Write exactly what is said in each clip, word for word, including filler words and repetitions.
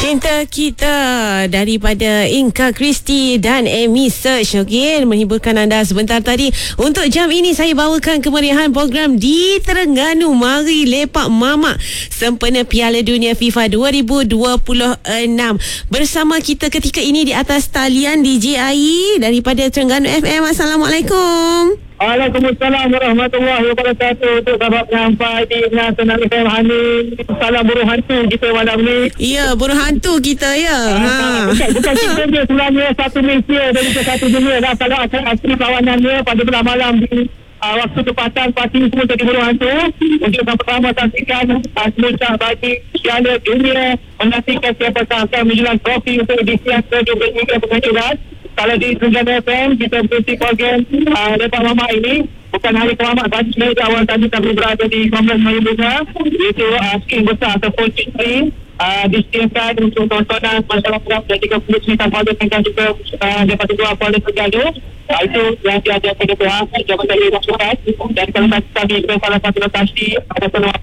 Cinta Kita daripada Inka Christie dan Amy Search. Okey, menghiburkan anda sebentar tadi. Untuk jam ini saya bawakan kemeriahan program di Terengganu. Mari lepak mamak sempena Piala Dunia FIFA dua ribu dua puluh enam. Bersama kita ketika ini di atas talian D J Ai daripada Terengganu F M. Assalamualaikum. Waalaikumsalam warahmatullahi wabarakatuh. Untuk sahabat pengampai di Nasional F M Hani, salam buruh hantu kita malam ni. Ya, buruh hantu kita ya. Ha. Bukan, bukan kita dia sebenarnya satu Malaysia dan juga satu dunia dah. Kalau akan asli kawanannya pada bulan malam di uh, waktu tempatan pasti semua jadi buruh hantu. Untuk yang pertama saksikan uh, semucah bagi Piala Dunia, menantikan siapa akan menjulang trofi untuk edisi yang ke dua puluh tiga penganjuran. Kalau di Terengganu F M, kita berhenti program uh, Lepak Mamak ini bukan hanya pemamak sahaja. Sebenarnya awal tadi kami berada di Kompleks Melayu Bunga, iaitu uh, skrin besar ataupun skrin uh, disediakan untuk tontonan masyarakat dan juga polis minta polis dan juga uh, daripada dua polis Terengganu. Uh, itu yang diadakan pada pihak Jabatan Lepas Surat. Dan kalau kami dengan salah satu lokasi ada peluang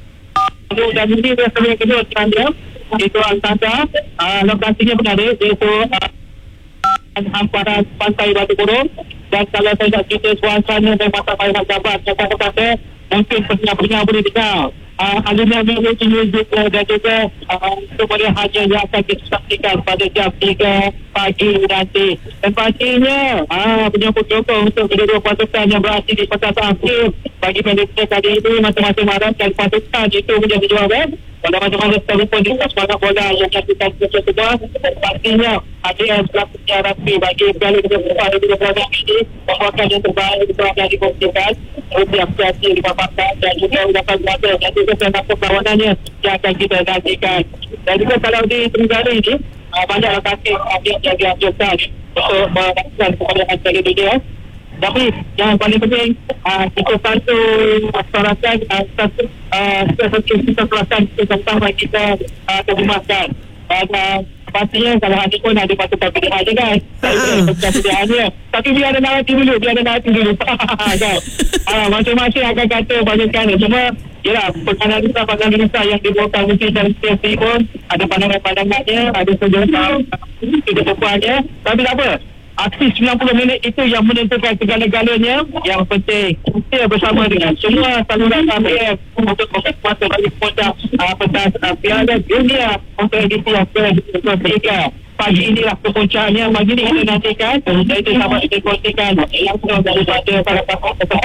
dan ini biasa yang kedua sebenarnya, iaitu Al-Tazah. Uh, lokasinya menarik, iaitu uh, hamparan pantai Batu Burung. Dan kalau saya nak cerita suasana dan mata payah jabat, saya kata mungkin pendengar-pendengar boleh dengar uh, alunan muzik dan juga uh, kepada hanya yang akan kita saksikan pada jam tiga pagi nanti. Dan pastinya uh, penyambut jokong untuk kedua-dua pasukan yang berhasil di pertandingan akhir bagi Malaysia kali ini masing-masing malam, dan pasukan itu menjadi juara. Pada macam-macam sekalipun di semangat bola yang dilakukan semua, pastinya A D M selaku penyiaran rasmi bagi Piala Dunia dua ribu dua puluh enam ini membawakan yang terbaik yang dikongsikan untuk apresiasi dipaparkan dan juga ucapan berada dan juga senapan perlawanannya yang akan kita nantikan. Dan juga kalau di Terengganu ini banyak lokasi yang dianjurkan untuk melakukan kemudahan Piala Dunia. Tapi yang paling penting uh, kita bantu masyarakat satu kita pelasan tentang kita uh, terjemahkan. Dan uh, pastinya kalau hari pun ada pasukan pilihan je kan. Pasukan pilihannya. Tapi dia ada narasi dulu, dia ada narasi dulu. Kan? Uh, masing-masing akan kata banyak kan. Cuma yalah, penganalisa penganalisa yang dibawakan mesti dari setiap pun ada pandangan-pandangannya, ada sejarah kehidupannya. Tapi tak apa. Aksi sembilan puluh minit itu yang menentukan segala-galanya. Yang penting kita bersama dengan semua saluran A B M untuk memperkuat bagi puncak uh, pentas uh, Piala Dunia untuk edisi yang ke dua puluh tiga. Pagi inilah kepuncaknya. Pagi ini kita nantikan dan itu sama kita kongsikan langsung daripada para